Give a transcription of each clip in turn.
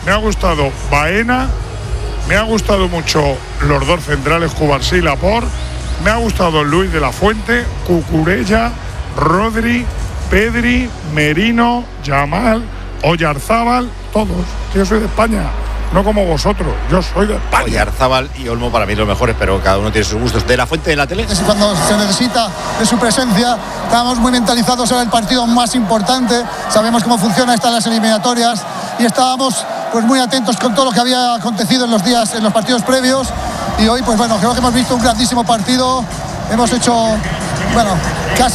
me ha gustado Baena, me ha gustado mucho los dos centrales, Cubarsí y Laporte, me ha gustado Luis de la Fuente, Cucurella, Rodri, Pedri, Merino, Yamal, Oyarzábal, todos. Yo soy de España, no como vosotros, yo soy de España. Oyarzábal y Olmo para mí los mejores, pero cada uno tiene sus gustos. ¿De la Fuente en la tele? Cuando se necesita de su presencia, estábamos muy mentalizados en el partido más importante, sabemos cómo funciona estas las eliminatorias y estábamos pues muy atentos con todo lo que había acontecido en los partidos previos, y hoy pues bueno, creo que hemos visto un grandísimo partido, hemos hecho, bueno, casi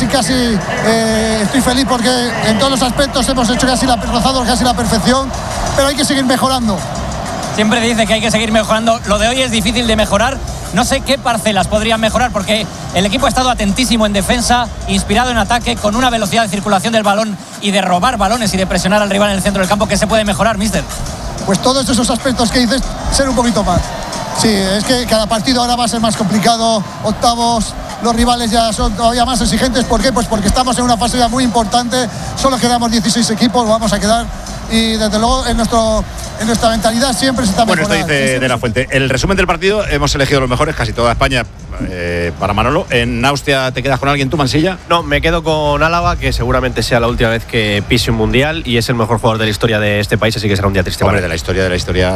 estoy feliz porque en todos los aspectos hemos hecho rozado casi la perfección, pero hay que seguir mejorando. Siempre dice que hay que seguir mejorando. Lo de hoy es difícil de mejorar. No sé qué parcelas podrían mejorar, porque el equipo ha estado atentísimo en defensa, inspirado en ataque, con una velocidad de circulación del balón y de robar balones y de presionar al rival en el centro del campo. ¿Qué se puede mejorar, míster? Pues todos esos aspectos que dices, ser un poquito más. Sí, es que cada partido ahora va a ser más complicado. Octavos, los rivales ya son todavía más exigentes. ¿Por qué? Pues porque estamos en una fase ya muy importante. Solo quedamos 16 equipos, vamos a quedar. Y desde luego en nuestra mentalidad siempre se está mejorando. Bueno, esto dice de la Fuente. El resumen del partido, hemos elegido los mejores, casi toda España, para Manolo. ¿En Austria te quedas con alguien tú, Mansilla? No, me quedo con Álava, que seguramente sea la última vez que pise un mundial y es el mejor jugador de la historia de este país, así que será un día triste. Hombre, de la historia.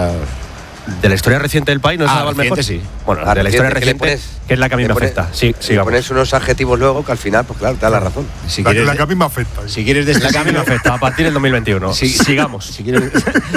¿De la historia reciente del país no es Álava el mejor? Sí. Bueno, de la historia reciente, que es la que a mí me afecta. Sí, sigamos. Pones unos adjetivos luego que al final, pues claro, te da la razón. Si quieres, la que a mí me afecta. Si quieres la que a mí me afecta, a partir del 2021. Sigamos. Si quieres,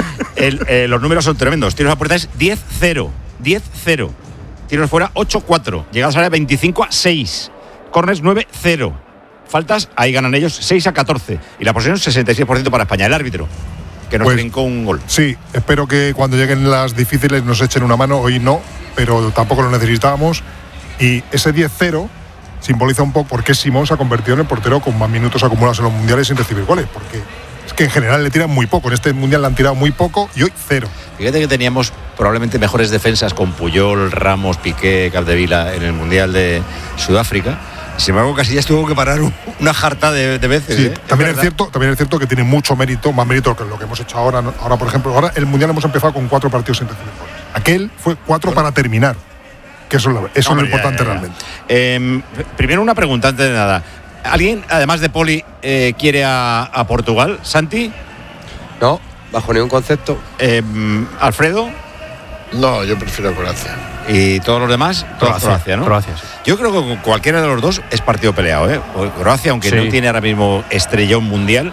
los números son tremendos. Tiros a puerta es 10-0. 10-0. Tiros fuera 8-4. Llegados a la 25-6. Corners 9-0. Faltas, ahí ganan ellos 6-14. Y la posesión 66% para España. El árbitro, que nos brincó un gol. Sí, espero que cuando lleguen las difíciles nos echen una mano. Hoy no, pero tampoco lo necesitábamos. Y ese 10-0 simboliza un poco por qué Simón se ha convertido en el portero con más minutos acumulados en los mundiales sin recibir goles. Porque es que en general le tiran muy poco. En este mundial le han tirado muy poco y hoy 0. Fíjate que teníamos probablemente mejores defensas con Puyol, Ramos, Piqué, Capdevila en el mundial de Sudáfrica. Sin embargo, Casillas tuvo que parar una jarta de veces. Sí, también es cierto que tiene mucho mérito, más mérito que lo que hemos hecho ahora. Ahora, por ejemplo, el mundial hemos empezado con 4 partidos sin recibir goles. Aquel fue 4 para terminar, que eso es lo importante realmente. Primero una pregunta antes de nada. ¿Alguien, además de Poli, quiere a Portugal? ¿Santi? No, bajo ningún concepto. ¿Alfredo? No, yo prefiero Croacia. ¿Y todos los demás? Croacia, ¿no? Croacia, sí. Yo creo que cualquiera de los dos es partido peleado, ¿eh? Croacia, aunque no tiene ahora mismo estrellón mundial,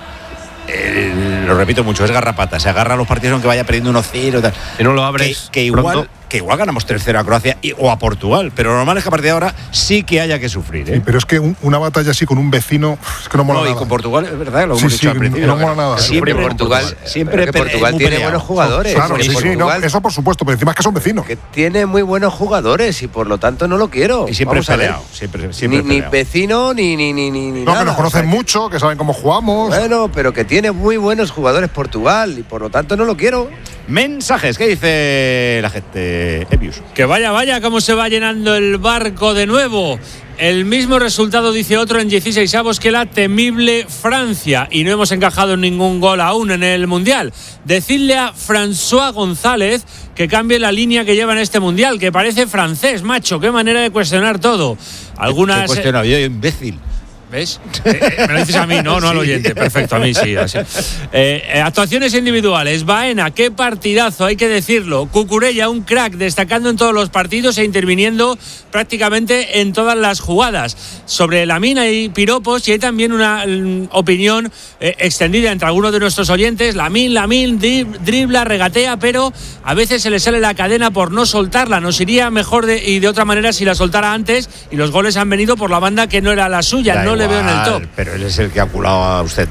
lo repito mucho, es garrapata. Se agarra a los partidos aunque vaya perdiendo 1-0 tal. Si no lo abres que igual ganamos 3-0 a Croacia o a Portugal, pero lo normal es que a partir de ahora sí que haya que sufrir, ¿eh? Sí, pero es que una batalla así con un vecino es que no mola nada. Y con Portugal, es verdad, lo hemos dicho al principio. No mola nada. Siempre Portugal tiene peleado. buenos jugadores. Claro, eso por supuesto, pero encima es que son vecinos. Que tiene muy buenos jugadores y por lo tanto no lo quiero. Y siempre peleado. Ni vecino ni no, que nos conocen mucho, que saben cómo jugamos. Bueno, pero que tiene muy buenos jugadores Portugal y por lo tanto no lo quiero. Mensajes, ¿qué dice la gente? Evius. Que vaya, cómo se va llenando el barco de nuevo. El mismo resultado, dice otro, en 16avos que la temible Francia. Y no hemos encajado ningún gol aún en el Mundial. Decidle a François González que cambie la línea que lleva en este Mundial, que parece francés, macho. Qué manera de cuestionar todo. Algunas... ¿Qué cuestiona? Yo, imbécil. ¿Ves? Me lo dices a mí, no al oyente. Perfecto, a mí sí. Así. Actuaciones individuales. Baena, qué partidazo, hay que decirlo. Cucurella, un crack, destacando en todos los partidos e interviniendo prácticamente en todas las jugadas. Sobre Lamine hay piropos y hay también una opinión extendida entre algunos de nuestros oyentes. Lamine dribla, regatea, pero a veces se le sale la cadena por no soltarla. Nos iría mejor y de otra manera si la soltara antes, y los goles han venido por la banda que no era la suya. No le veo en el top. Pero él es el que ha culado a usted.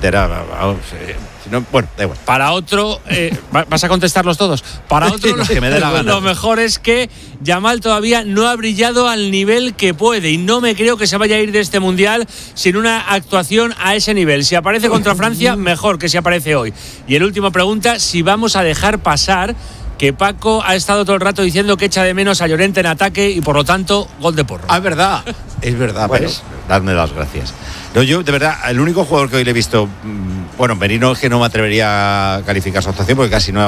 Bueno, da igual. Para otro, ¿vas a contestarlos todos? Para otro, los que me dé la gana. Lo mejor es que Yamal todavía no ha brillado al nivel que puede, y no me creo que se vaya a ir de este Mundial sin una actuación a ese nivel. Si aparece contra Francia, mejor que si aparece hoy. Y el último pregunta, si vamos a dejar pasar que Paco ha estado todo el rato diciendo que echa de menos a Llorente en ataque y por lo tanto gol de Porro. Ah, es verdad, bueno, ¿ves? Dadme las gracias. No, yo de verdad, el único jugador que hoy le he visto, Merino, es que no me atrevería a calificar su actuación porque casi no